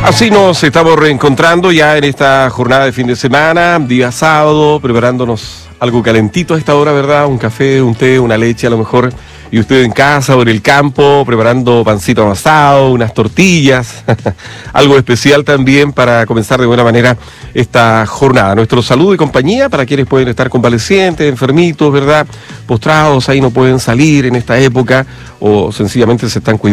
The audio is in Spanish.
Así nos estamos reencontrando ya en esta jornada de fin de semana, día sábado, preparándonos algo calentito a esta hora, ¿verdad? Un café, un té, una leche a lo mejor, y usted en casa o en el campo, preparando pancito amasado, unas tortillas, algo especial también para comenzar de buena manera esta jornada. Nuestro saludo y compañía para quienes pueden estar convalecientes, enfermitos, ¿verdad? Postrados, ahí no pueden salir en esta época o sencillamente se están cuidando.